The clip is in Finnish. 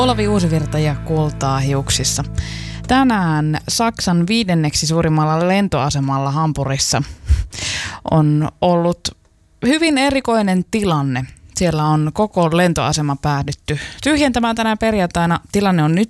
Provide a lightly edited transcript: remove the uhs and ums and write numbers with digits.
Olavi Uusivirta ja Kultaa hiuksissa. Tänään Saksan 5. suurimmalla lentoasemalla Hampurissa on ollut hyvin erikoinen tilanne. Siellä on koko lentoasema päädytty tyhjentämään tänään perjantaina. Tilanne on nyt